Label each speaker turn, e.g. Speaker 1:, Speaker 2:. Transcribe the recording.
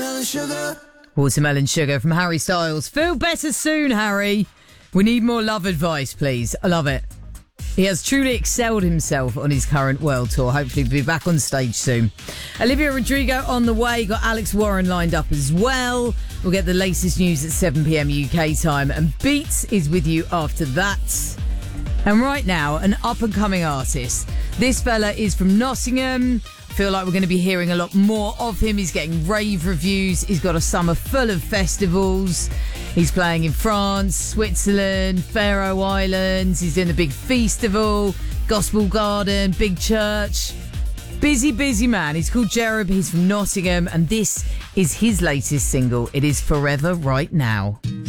Speaker 1: Watermelon Sugar from Harry Styles. Feel better soon, Harry. We need more love advice, please. I love it. He has truly excelled himself on his current world tour. Hopefully he'll be back on stage soon. Olivia Rodrigo on the way. Got Alex Warren lined up as well. We'll get the latest news at 7 p.m. UK time. And Beats is with you after that. And right now, an up-and-coming artist. This fella is from Nottingham. Feel like we're going to be hearing a lot more of him. He's getting rave reviews. He's got a summer full of festivals. He's playing in France, Switzerland, Faroe Islands. He's doing the big festival, Gospel Garden, big church. Busy, busy man. He's called Jereb. He's from Nottingham. And this is his latest single. It is Forever Right Now.